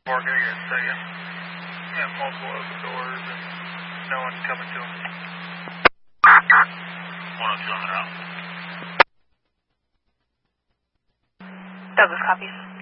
Mark, I got a second. We have multiple open doors and no one coming to them. 102 on the route. Douglas copies.